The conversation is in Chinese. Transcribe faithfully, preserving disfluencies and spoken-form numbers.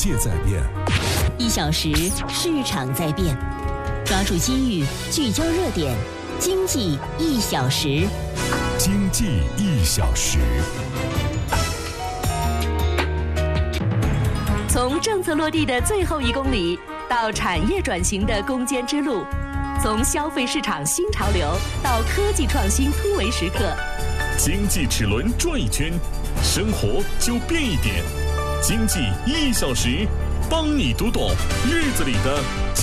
界在变， 一小时市场在变，抓住机遇，聚焦热点，经济一小时。 经济一小时。 从政策落地的最后一公里到产业转型的攻坚之路，从消费市场新潮流到科技创新突围时刻， 经济齿轮转一圈，生活就变一点。经济一小时，帮你读懂日子里的